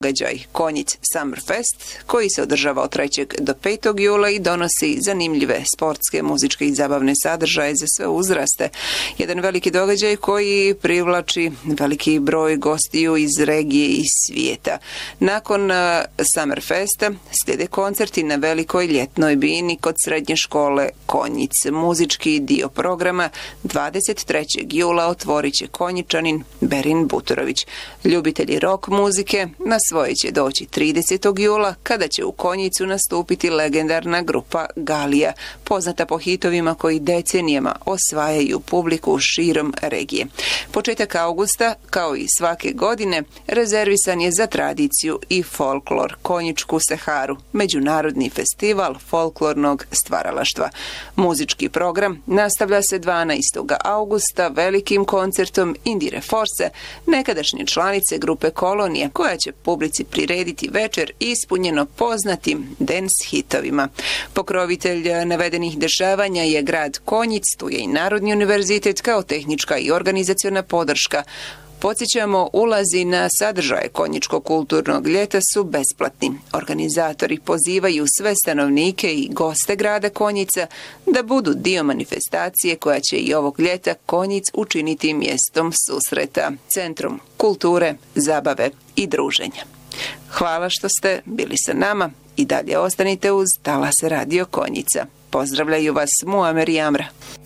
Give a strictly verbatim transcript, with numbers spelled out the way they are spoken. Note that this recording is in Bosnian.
događaj Konjic Summerfest, koji se održava od trećeg do petog jula i donosi zanimljive sportske, muzičke i zabavne sadržaje za sve uzraste. Jedan veliki događaj koji privlači veliki broj gostiju iz regije i svijeta. Nakon Summerfesta slijede koncerti na velikoj ljetnoj bini kod srednje škole Konjic. Muzički dio programa dvadeset trećeg jula otvorit će Konjičanin Berin Buturović. Ljubitelji rock muzike na svoje će doći tridesetog jula kada će u Konjicu nastupiti legendarna grupa Galija, poznata po hitovima koji decenijama osvajaju publiku širom regije. Početak augusta, kao i svake godine, rezervisan je za tradiciju i folklor Konjičku Seharu, međunarodni festival folklornog stvaralaštva. Muzički program nastavlja se dvanaestog augusta velikim koncertom Indire Forse, nekadašnje članice grupe Kolonija, koja će publici prirediti večer ispunjeno poznatim dance hitovima. Pokrovitelj navedenih dešavanja je grad Konjic, tu je i Narodni univerzitet kao tehnička i organizaciona podrška. Podsjećamo, ulazi na sadržaje Konjičkog kulturnog ljeta su besplatni. Organizatori pozivaju sve stanovnike i goste grada Konjica da budu dio manifestacije koja će i ovog ljeta Konjic učiniti mjestom susreta, centrom kulture, zabave i druženja. Hvala što ste bili sa nama i dalje ostanite uz Talas Radio Konjica. Pozdravljaju vas Muamer i Amra.